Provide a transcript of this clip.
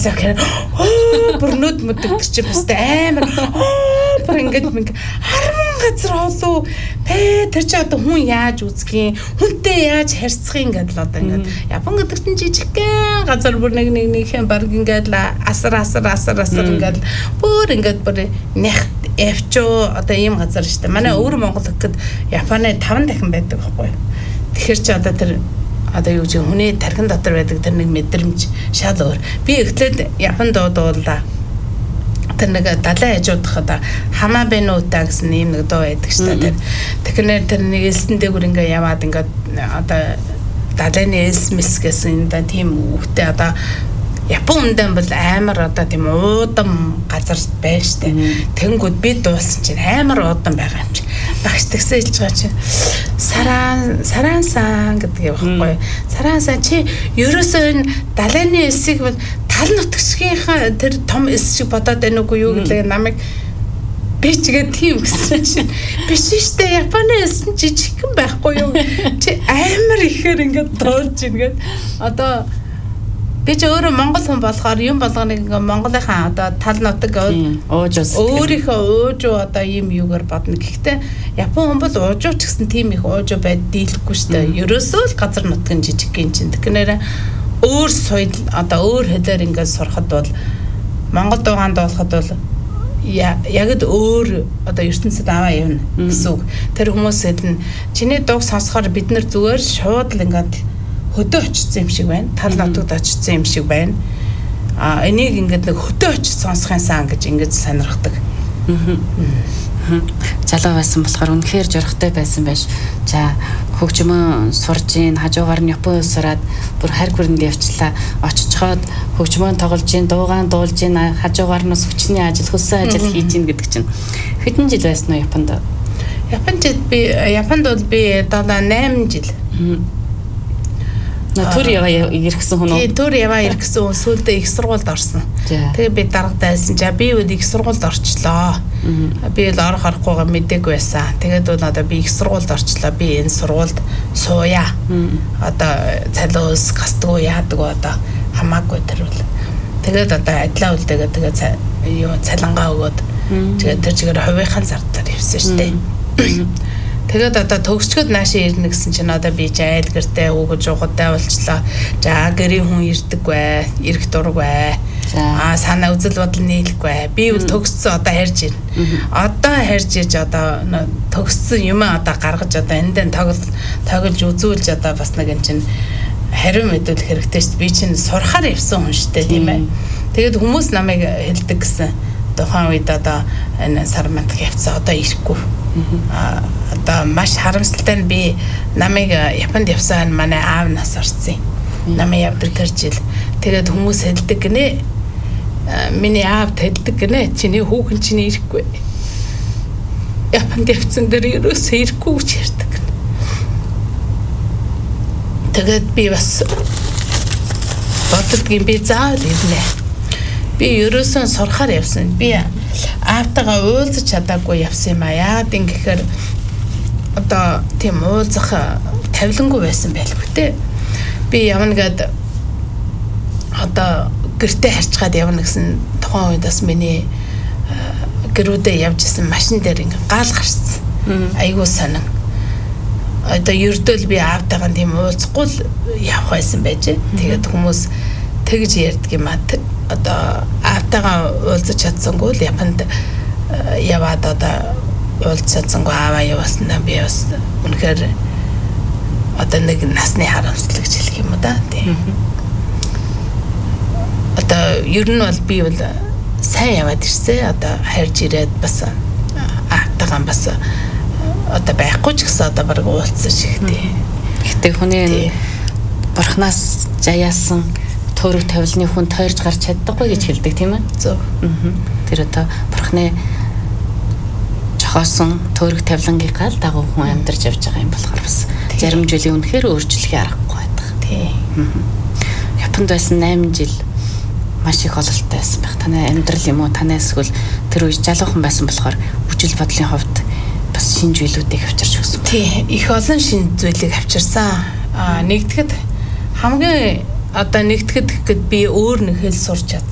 газар хэрэг бүрнүүд мэддэг чи бастай амар бүр ингээд харман газар олоо тэр чи одоо хүн яаж үзэх юм хүнтэй яаж харьцах юм гэдэл одоо ингээд Япон гэдэг чинь жижигхэн газар бүр нэгнийхэн баг ингээд асар ингээд бүр нэх эвчо одоо ийм газар шүү дээ. Манай өөр Монгол гэхэд Японы 5 дахин байдаг байхгүй юу. Тэгэхээр чи одоо юу гэж хүний тархин дотор байдаг тэр нэг мэдрэмж шал өөр. Би эхлээд Японд дуудуулаа. Тэр нэг далайн хажуудах одоо хамабэнүүтаа гэсэн ийм нэг дуу байдаг шүү дээ. Тэгэхээр тэр нэг элсэн дээгүр ингээ яваад ингээ одоо далайны элсмэс гэсэн энэ тийм үгтэй одоо Япон үндэм бол амар одоо тийм уудам газар байна штэ. Тэнгүүд би дуулсан чинь амар уудам байгаа юм чи. Багш тэгсэн хэлж байгаа чи сараан гэдэг юм байхгүй. Сараан чи ерөөсөө энэ далайны элсийг тал нутгшгийнхаа тэр том элс шиг бодоод байна уугүй юу гэдэг намайг би чигээ тийм гэсэн чинь биш штэ Японы элс жижигхэн байхгүй юу. Чи амар ихээр ингээд дуулж ингээд одоо би ч өөрөө Монгол хүн болохоор юм болгоныг ингээ Монголынхаа одоо тал нутаг өөрийнхөө уужуу одоо ийм юугаар бодно. Гэхдээ Япон хүн бол уужуу ч гэсэн тийм их уужуу дийлэхгүй шүү дээ. Ерөөсөө л газар нутгийн жижигхэн чинь. Тэгэхээр өөр соёл одоо өөр хэлээр ингээ сурахад бол Монгол дуугаан дуулахад бол яг л өөр одоо ертөнцид аваа явна гэсэн үг. Тэр хүмүүс хэлнэ чиний дууг сонсохоор бид нар зүгээр шууд л ингээ хөдөө очсон юм шиг байна. Тал нутагт очсон юм шиг байна. Энийг ингээд нэг хөдөө очиж сонсохын сан гэж ингэж сонирхдаг. Залуу байсан болохоор үнэхээр жургатай байсан байж. За хөгжмөө сурж ийн хажуугаар нь Япон сураад бүр харь хүрэнд явчлаа. Очичхоод хөгжмөө тоглож ийн дуугаан дуулж ийн хажуугаар нь хүчний ажил хөсөө ажил хийж ийн гэдэг чинь хэдэн жил байсан уу Японд? Японд бол би одоо 8 жил. Төр яваа иргэсэн хүн үү? Тий, төр яваа иргэсэн хүн сүүлдээ их сургуульд орсон. Тэгээ би дарагдайсан. За би үед их сургуульд орчлоо. Би л орохгүйгээ мэдээгүй байсан. Тэгээд бол одоо би их сургуульд орчлоо. Би энэ сургуульд сууя. Одоо цалиус гастгүй яадаг одоо хамаагүй тэр бол. Тэгээд одоо адилаа үлдээгээ тэгээд юу цалингаа өгөөд тэгээд тэр чигээр хувийнхаа зардаар явсан шүү дээ. Тэгээд одоо төгсчгöd наашаа ирнэ гэсэн чинь одоо би жайл гэртээ хүүхэд жуугадтай болчлоо. За гэрийн хүн ирдэг бай, ирэх дург бай. Санаа үзэл бодол нийлэхгүй. Би бол төгссөн одоо харж ирнэ. Одоо харж иж одоо төгссөн юм одоо гаргаж одоо эндээ тоглож үзүүлж одоо бас нэг юм чинь хариу мэдүүлэх хэрэгтэй шүү дээ. Би чинь сурахаар явсан хүн шүү дээ, тийм ээ. Тэгээд хүмүүс намайг хэлдэг гэсэн. Тухайн үед одоо энэ сармант явцсан одоо ирэхгүй. Одоо маш харамсалтай нь би намайг Японд явсан манай аав нас орсон. Намайг явдаг тэр жил. Тэгээд хүмүүс хэлдэг гинэ. Миний аав хэлдэг гинэ. Чиний хүүхэн чиний ирэхгүй. Японд явсан дээр ерөөсөө ирэхгүй гэж ярьдаг. Тэгээд би бас боддгийн би заавал ирнэ. Би ерөөсөө сурахаар явсан. Би аавтайгаа уулзах чадаагүй явсан юм аа. Яагаад ингэхээр одоо тийм уулзах тавилангүй байсан байлгүй те. Би явна гээд одоо гэртээ харьцгаад явна гэсэн тухайн үед бас миний гэрүүдээ явж исэн машин дээр ингээ гал гарцсан. Айгуу сонин. Одоо ердөөл би аавтайгаа тийм уулзахгүй л явах байсан байж. Тэгээд хүмүүс тэгж ярьдаг юм аа. Одоо аавтайгаа уулзах чадсангүй л Японд яваад одоо уулзах чадсангүй ааваа яваснаа би бас үнэхээр одоо нэг насны харамсал гэж хэлэх юм уу да тийм. Одоо ер нь бол би бол сайн яваад ирсэн. Одоо харж ирээд бас аавтайгаа бас одоо байхгүй ч гэсэн одоо баг уулзсан шиг тийм. Гэхдээ хүний бурхнаас жаяасан төрөг тавилны хүн тойрж гарч чаддаггүй гэж хэлдэг тийм ээ. Зөв. Тэр одоо бурхны жохоосон төрөг тавилангийнхаа дагуу хүн амьдарч явж байгаа юм болохоор бас зарим жилийн үнэхээр өөрчлөлийг аргагүй байдаг. Тийм. Японд байсан 8 жил маш их ололттой байсан байх. Танай амьдрал юм уу? Танай эсвэл тэр үе залуухан байсан болохоор хүчил бодлын хувьд бас шинэ зүйлүүдийг авчирч өгсөн. Тийм. Их олон шинэ зүйлийг авчирсан. Нэгдэхэд хамгийн одоо нэгтгэхэд гэхэд би өөр нэг хэл сурч чадсан.